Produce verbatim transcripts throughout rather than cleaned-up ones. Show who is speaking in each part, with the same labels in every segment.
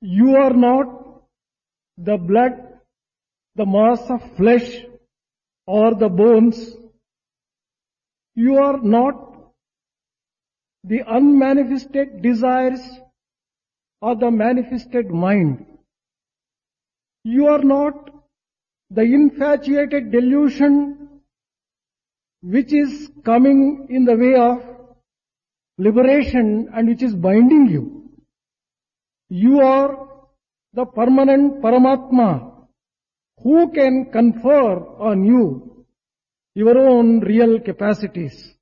Speaker 1: You are not the blood, the mass of flesh or the bones. You are not the unmanifested desires or the manifested mind. You are not the infatuated delusion which is coming in the way of liberation and which is binding you. You are the permanent Paramatma who can confer on you your own real capacities.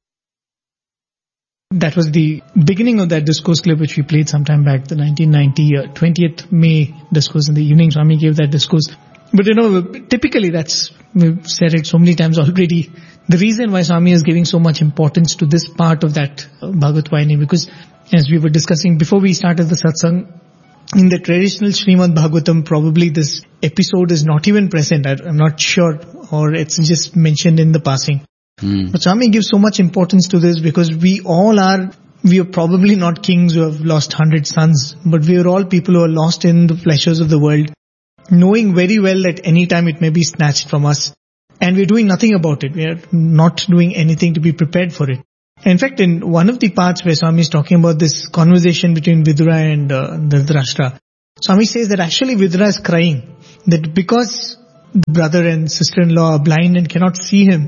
Speaker 2: That was the beginning of that discourse clip which we played sometime back, the nineteen ninety uh, twentieth May discourse in the evening. Swami gave that discourse. But you know, typically that's, we've said it so many times already, the reason why Swami is giving so much importance to this part of that uh, Bhagavad Vayani, because as we were discussing before we started the satsang, in the traditional Srimad Bhagavatam, probably this episode is not even present. I, I'm not sure, or it's just mentioned in the passing. Mm. But Swami gives so much importance to this because we all are, we are probably not kings who have lost hundred sons, but we are all people who are lost in the pleasures of the world, knowing very well that any time it may be snatched from us. And we're doing nothing about it. We are not doing anything to be prepared for it. In fact, in one of the parts where Swami is talking about this conversation between Vidura and uh, Dhritarashtra, Swami says that actually Vidura is crying, that because the brother and sister-in-law are blind and cannot see him,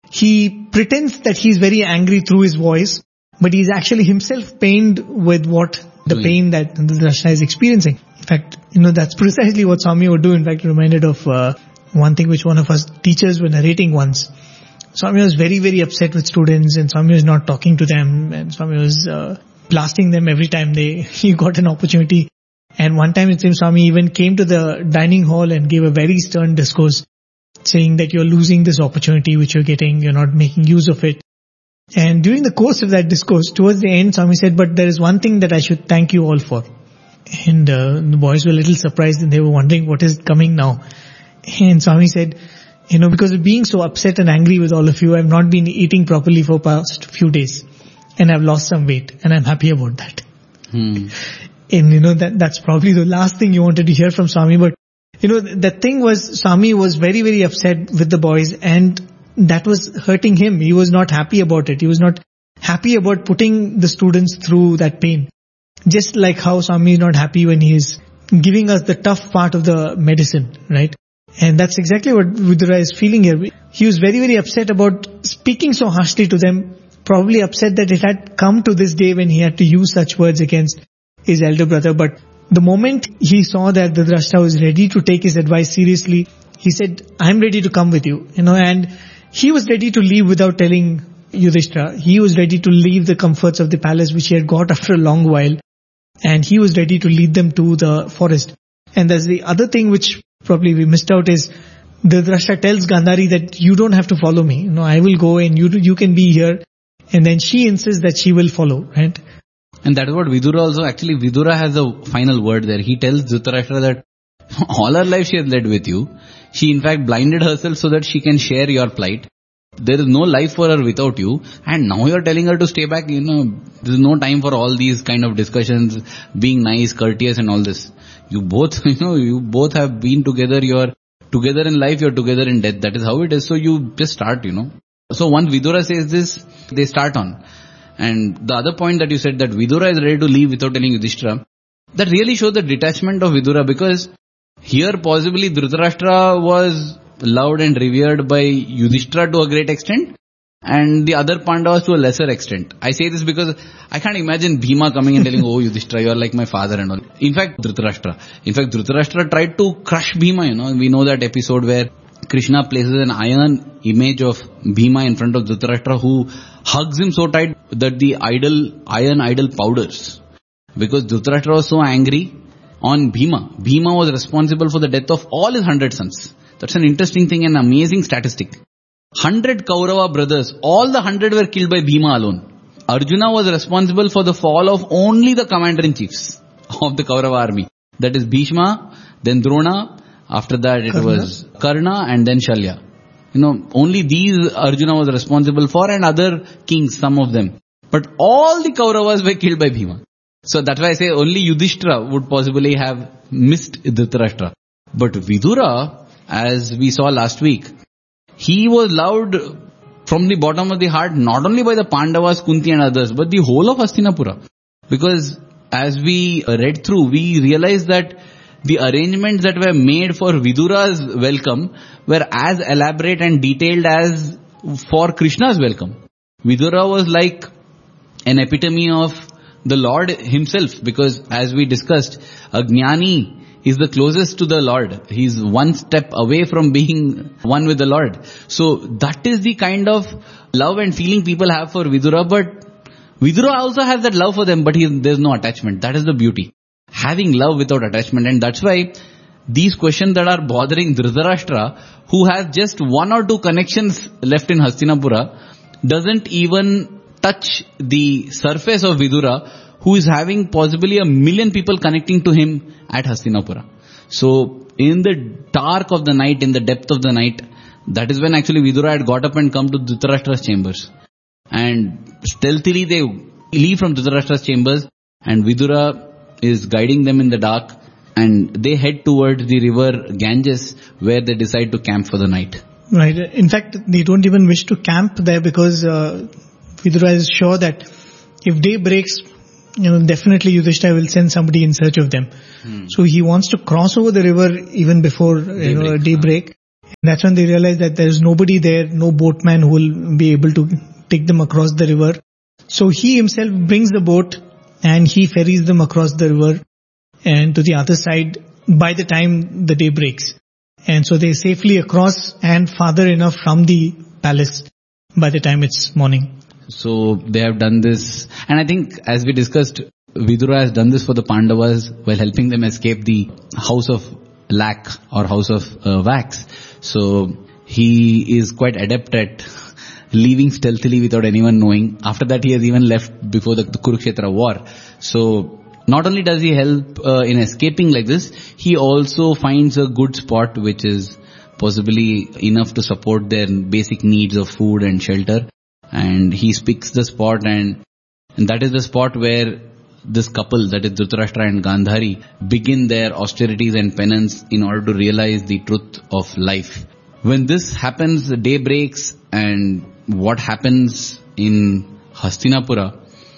Speaker 2: he pretends that he's very angry through his voice, but he's actually himself pained with what the really? pain that Dhritarashtra is experiencing. In fact, you know, that's precisely what Swami would do. In fact, reminded of uh, one thing which one of us teachers were narrating once. Swami was very, very upset with students, and Swami was not talking to them, and Swami was uh, blasting them every time they he got an opportunity. And one time it seems Swami even came to the dining hall and gave a very stern discourse, saying that you're losing this opportunity which you're getting, you're not making use of it. And during the course of that discourse, towards the end, Swami said, but there is one thing that I should thank you all for. And uh, the boys were a little surprised and they were wondering what is coming now. And Swami said, you know, because of being so upset and angry with all of you, I've not been eating properly for past few days. And I've lost some weight. And I'm happy about that. Hmm. And you know, that that's probably the last thing you wanted to hear from Swami. But, you know, the thing was, Swami was very, very upset with the boys. And that was hurting him. He was not happy about it. He was not happy about putting the students through that pain. Just like how Swami is not happy when he is giving us the tough part of the medicine, right? And that's exactly what Vidura is feeling here. He was very, very upset about speaking so harshly to them, probably upset that it had come to this day when he had to use such words against his elder brother. But the moment he saw that Dhritarashtra was ready to take his advice seriously, he said, I'm ready to come with you, you know, and he was ready to leave without telling Yudhishthira. He was ready to leave the comforts of the palace which he had got after a long while, and he was ready to lead them to the forest. And there's the other thing which probably we missed out is Dhritarashtra tells Gandhari that you don't have to follow me. You know, I will go and you you can be here. And then she insists that she will follow, right?
Speaker 3: And that is what Vidura also, actually Vidura has a final word there. He tells Dhritarashtra that all her life she has led with you. She in fact blinded herself so that she can share your plight. There is no life for her without you. And now you are telling her to stay back. You know, there is no time for all these kind of discussions, being nice, courteous and all this. You both, you know, you both have been together. You are together in life, you are together in death. That is how it is. So you just start, you know. So once Vidura says this, they start on. And the other point that you said, that Vidura is ready to leave without telling Yudhishthira, that really shows the detachment of Vidura, because here possibly Dhritarashtra was loved and revered by Yudhishthira to a great extent, and the other Pandavas to a lesser extent. I say this because I can't imagine Bhima coming and telling, oh Yudhishthira, you are like my father and all. In fact, Dhritarashtra. In fact, Dhritarashtra tried to crush Bhima, you know. We know that episode where Krishna places an iron image of Bhima in front of Dhritarashtra, who hugs him so tight that the idol, iron idol powders. Because Dhritarashtra was so angry on Bhima. Bhima was responsible for the death of all his hundred sons. That's an interesting thing, an amazing statistic. Hundred Kaurava brothers, all the hundred were killed by Bhima alone. Arjuna was responsible for the fall of only the commander-in-chiefs of the Kaurava army. That is Bhishma, then Drona, after that it Karna. was Karna and then Shalya. You know, only these Arjuna was responsible for, and other kings, some of them. But all the Kauravas were killed by Bhima. So that's why I say only Yudhishthira would possibly have missed Dhritarashtra. But Vidura, as we saw last week, he was loved from the bottom of the heart, not only by the Pandavas, Kunti and others, but the whole of Hastinapura. Because as we read through, we realized that the arrangements that were made for Vidura's welcome were as elaborate and detailed as for Krishna's welcome. Vidura was like an epitome of the Lord himself, because as we discussed, a Jnani is the closest to the Lord. He's one step away from being one with the Lord. So that is the kind of love and feeling people have for Vidura, but Vidura also has that love for them, but he, there's no attachment. That is the beauty. Having love without attachment. And that's why these questions that are bothering Dhritarashtra, who has just one or two connections left in Hastinapura, doesn't even touch the surface of Vidura, who is having possibly a million people connecting to him at Hastinapura. So in the dark of the night, in the depth of the night, that is when actually Vidura had got up and come to Dhritarashtra's chambers. And stealthily they leave from Dhritarashtra's chambers, and Vidura is guiding them in the dark, and they head towards the river Ganges, where they decide to camp for the night.
Speaker 2: Right. In fact, they don't even wish to camp there, because uh, Vidura is sure that if day breaks, you know, definitely Yudhishthira will send somebody in search of them. Hmm. So he wants to cross over the river even before daybreak. you know daybreak. And that's when they realize that there is nobody there, no boatman who will be able to take them across the river. So he himself brings the boat and he ferries them across the river and to the other side by the time the day breaks. And so they're safely across and farther enough from the palace by the time it's morning.
Speaker 3: So they have done this, and I think as we discussed, Vidura has done this for the Pandavas while helping them escape the house of lac or house of uh, wax. So he is quite adept at leaving stealthily without anyone knowing. After that, he has even left before the, the Kurukshetra war. So not only does he help uh, in escaping like this, he also finds a good spot which is possibly enough to support their basic needs of food and shelter. And he picks the spot, and, and that is the spot where this couple, that is Dhritarashtra and Gandhari, begin their austerities and penance in order to realize the truth of life. When this happens, the day breaks, and what happens in Hastinapura,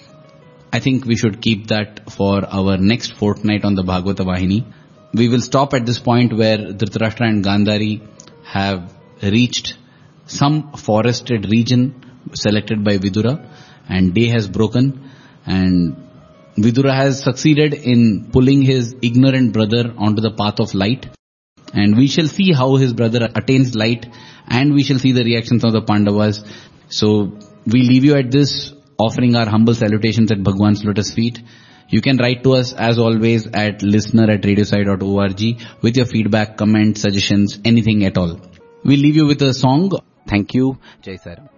Speaker 3: I think we should keep that for our next fortnight on the Bhagavata Vahini. We will stop at this point where Dhritarashtra and Gandhari have reached some forested region selected by Vidura, and day has broken, and Vidura has succeeded in pulling his ignorant brother onto the path of light, and we shall see how his brother attains light, and we shall see the reactions of the Pandavas. So we leave you at this, offering our humble salutations at Bhagwan's lotus feet. You can write to us as always at listener at radiosai dot org with your feedback, comments, suggestions, anything at all. We leave you with a song. Thank you. Jai Saram.